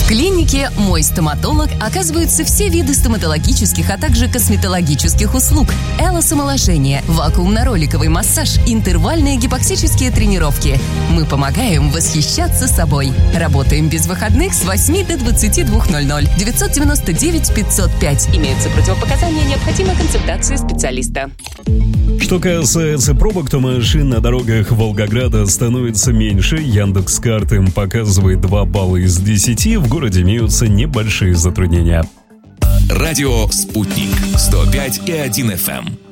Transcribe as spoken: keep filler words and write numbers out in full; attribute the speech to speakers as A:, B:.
A: В клинике «Мой стоматолог» оказываются все виды стоматологических, а также косметологических услуг. Элосомоложение, вакуумно-роликовый массаж, интервальные гипоксические тренировки. Мы помогаем восхищаться собой. Работаем без выходных с восьми до двадцати двух ноль ноль. девятьсот девяносто девять пятьсот пять. Имеются противопоказания, необходима консультация специалиста.
B: Что касается пробок, то машин на дорогах Волгограда становится меньше. Яндекс.Карты показывает два балла из десяти. В городе имеются небольшие затруднения.
C: Радио «Спутник» сто пять и один эф эм.